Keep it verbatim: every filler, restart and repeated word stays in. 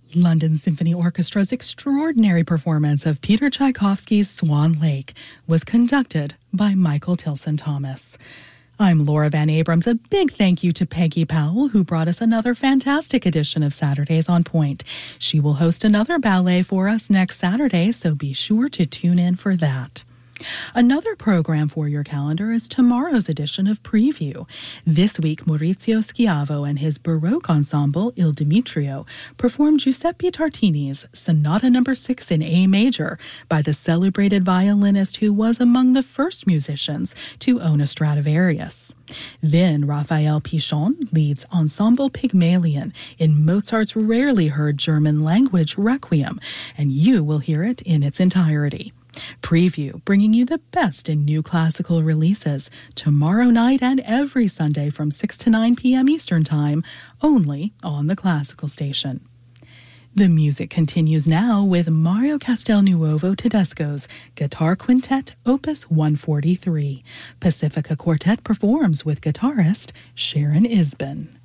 London Symphony Orchestra's extraordinary performance of Peter Tchaikovsky's Swan Lake was conducted by Michael Tilson Thomas. I'm Laura Van Abrams. A big thank you to Peggy Powell, who brought us another fantastic edition of Saturdays on Point. She will host another ballet for us next Saturday, so be sure to tune in for that. Another program for your calendar is tomorrow's edition of Preview. This week, Maurizio Schiavo and his Baroque ensemble, Il Demetrio, perform Giuseppe Tartini's Sonata Number six in A major by the celebrated violinist who was among the first musicians to own a Stradivarius. Then Raphael Pichon leads Ensemble Pygmalion in Mozart's rarely heard German language Requiem, and you will hear it in its entirety. Preview, bringing you the best in new classical releases, tomorrow night and every Sunday from six to nine p.m. Eastern Time, only on the Classical Station. The music continues now with Mario Castelnuovo Tedesco's Guitar Quintet Opus one forty-three. Pacifica Quartet performs with guitarist Sharon Isbin.